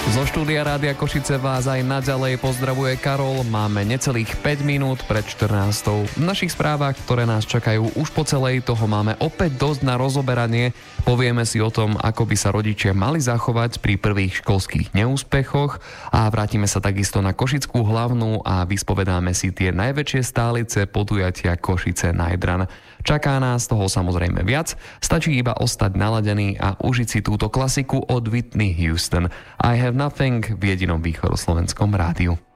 Zo štúdia Rádia Košice vás aj naďalej pozdravuje Karol. Máme necelých 5 minút pred 14. V našich správach, ktoré nás čakajú už po celej, toho máme opäť dosť na rozoberanie. Povieme si o tom, ako by sa rodičia mali zachovať pri prvých školských neúspechoch a vrátime sa takisto na Košickú hlavnú a vyspovedáme si tie najväčšie stálice podujatia Košice Night Run. Čaká nás toho samozrejme viac, stačí iba ostať naladený a užiť si túto klasiku od Whitney Houston. I Have Nothing v jedinom východoslovenskom rádiu.